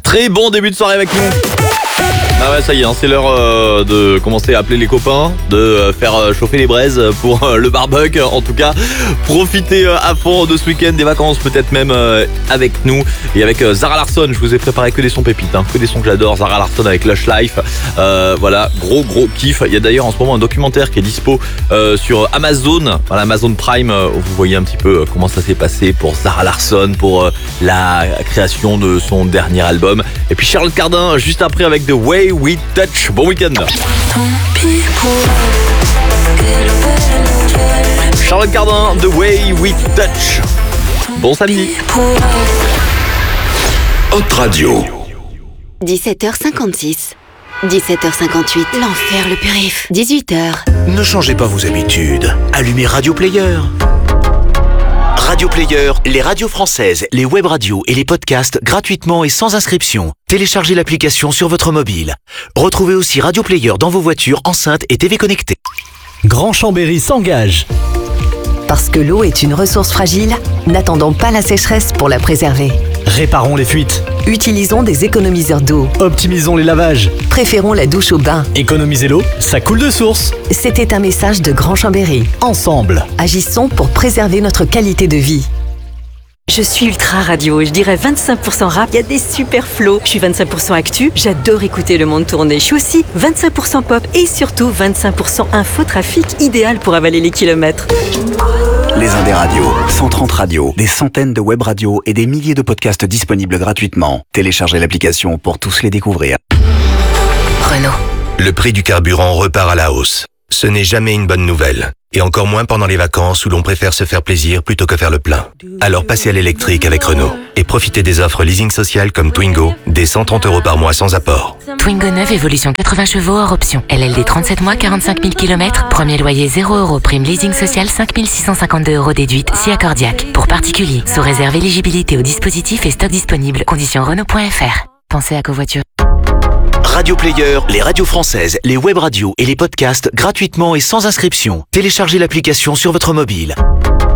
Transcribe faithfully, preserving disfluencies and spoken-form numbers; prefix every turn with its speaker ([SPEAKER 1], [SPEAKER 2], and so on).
[SPEAKER 1] Très bon début de soirée avec nous. Ah ouais, ça y est, hein, c'est l'heure euh, de commencer à appeler les copains, de euh, faire euh, chauffer les braises pour euh, le barbecue. En tout cas, profitez euh, à fond de ce week-end, des vacances peut-être même euh, avec nous et avec euh, Zara Larsson. Je vous ai préparé que des sons pépites, hein, que des sons que j'adore. Zara Larsson avec Lush Life, euh, voilà, gros gros kiff. Il y a d'ailleurs en ce moment un documentaire qui est dispo euh, sur Amazon, voilà, Amazon Prime, euh, où vous voyez un petit peu euh, comment ça s'est passé pour Zara Larsson, pour euh, la création de son dernier album. Et puis Charlotte Cardin juste après avec The Way We Touch. Bon week-end. Charlotte Cardin, The Way We Touch. Bon samedi.
[SPEAKER 2] Hot Radio.
[SPEAKER 3] dix-sept heures cinquante-six. dix-sept heures cinquante-huit. L'enfer le périph'. dix-huit heures.
[SPEAKER 2] Ne changez pas vos habitudes. Allumez Radio Player. Radio Player, les radios françaises, les web radios et les podcasts gratuitement et sans inscription. Téléchargez l'application sur votre mobile. Retrouvez aussi Radio Player dans vos voitures, enceintes et T V connectées.
[SPEAKER 4] Grand Chambéry s'engage.
[SPEAKER 5] Parce que l'eau est une ressource fragile, n'attendons pas la sécheresse pour la préserver.
[SPEAKER 4] Réparons les fuites.
[SPEAKER 5] Utilisons des économiseurs d'eau.
[SPEAKER 4] Optimisons les lavages.
[SPEAKER 5] Préférons la douche au bain.
[SPEAKER 4] Économiser l'eau, ça coule de source.
[SPEAKER 5] C'était un message de Grand Chambéry.
[SPEAKER 4] Ensemble,
[SPEAKER 5] agissons pour préserver notre qualité de vie.
[SPEAKER 6] Je suis ultra radio, je dirais vingt-cinq pour cent rap, il y a des super flows. Je suis vingt-cinq pour cent actu, j'adore écouter le monde tourner. Je suis aussi vingt-cinq pour cent pop et surtout vingt-cinq pour cent infotrafic, idéal pour avaler les kilomètres.
[SPEAKER 2] Les Indés radios, cent trente radios, des centaines de web radios et des milliers de podcasts disponibles gratuitement. Téléchargez l'application pour tous les découvrir.
[SPEAKER 5] Renault.
[SPEAKER 7] Le prix du carburant repart à la hausse. Ce n'est jamais une bonne nouvelle. Et encore moins pendant les vacances où l'on préfère se faire plaisir plutôt que faire le plein. Alors passez à l'électrique avec Renault et profitez des offres leasing social comme Twingo, des cent trente euros par mois sans apport.
[SPEAKER 8] Twingo neuf, évolution quatre-vingts chevaux hors option. L L D trente-sept mois, quarante-cinq mille kilomètres. Premier loyer zéro euros. Prime leasing social cinq mille six cent cinquante-deux euros déduite si accordiaque. Pour particuliers, sous réserve éligibilité au dispositif et stock disponible. Conditions Renault point F R. Pensez à covoiture.
[SPEAKER 2] Radio Player, les radios françaises, les web radios et les podcasts gratuitement et sans inscription. Téléchargez l'application sur votre mobile.